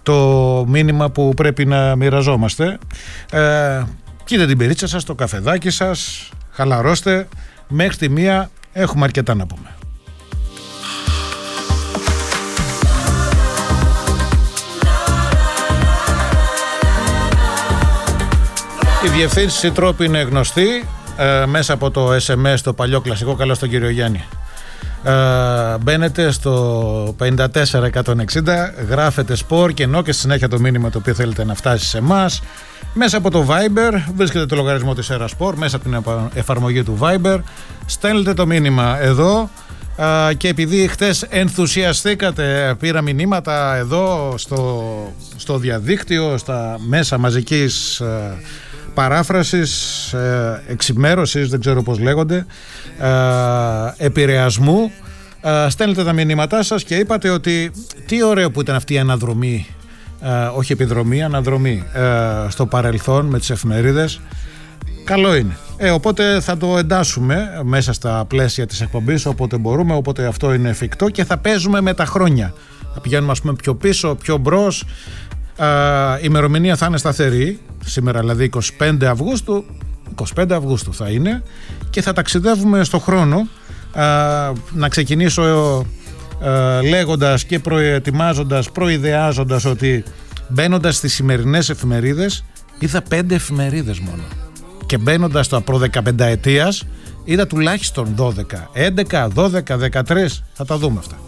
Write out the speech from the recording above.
το μήνυμα που πρέπει να μοιραζόμαστε. Κοίτα την πυρίτσα σας, το καφεδάκι σας, χαλαρώστε, μέχρι τη 1 έχουμε αρκετά να πούμε. Η διευθύνση τρόπου είναι γνωστή, μέσα από το SMS, το παλιό κλασικό, καλό στον κύριο Γιάννη. Μπαίνετε στο 54160, γράφετε σπορ και ενώ και στη συνέχεια το μήνυμα το οποίο θέλετε να φτάσει σε εμάς. Μέσα από το Viber βρίσκεται το λογαριασμό της Erasport, μέσα από την εφαρμογή του Viber στέλνετε το μήνυμα εδώ. Και επειδή χτες ενθουσιαστήκατε, πήρα μηνύματα εδώ στο διαδίκτυο, στα μέσα μαζικής παράφρασης, εξημέρωσης, δεν ξέρω πώς λέγονται, επηρεασμού, στέλνετε τα μηνύματά σας και είπατε ότι τι ωραίο που ήταν αυτή η αναδρομή, όχι επιδρομή, αναδρομή στο παρελθόν με τις εφημερίδες. Καλό είναι. Οπότε θα το εντάσσουμε μέσα στα πλαίσια της εκπομπής όποτε μπορούμε, όποτε αυτό είναι εφικτό και θα παίζουμε με τα χρόνια. Θα πηγαίνουμε ας πούμε πιο πίσω, πιο μπρος. Η ημερομηνία θα είναι σταθερή. Σήμερα δηλαδή 25 Αυγούστου θα είναι και θα ταξιδεύουμε στο χρόνο. Να ξεκινήσω λέγοντας και προειδεάζοντας ότι μπαίνοντας στις σημερινές εφημερίδες είδα 5 εφημερίδες μόνο και μπαίνοντας το προ 15 ετίας είδα τουλάχιστον 12, 11, 12, 13, θα τα δούμε αυτά.